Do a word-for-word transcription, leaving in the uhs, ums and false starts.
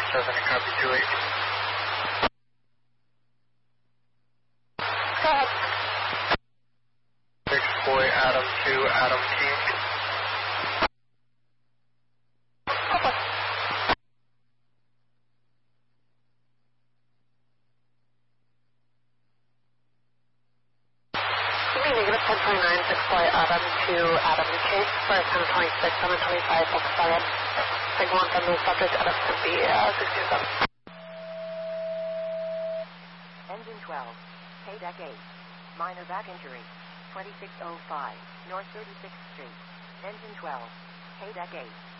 seven, copy two eight. Go ahead. six, boy, Adam two, Adam King. Okay. Negative ten twenty-nine, six boy Adam to Adam King for ten twenty-six, seven twenty-five, Volkswagen. Big one from the subject out of Tempe, uh, sixty-seven. Engine twelve, K deck eight, minor back injury, twenty-six oh five, North thirty-sixth Street. Engine twelve, K deck eight.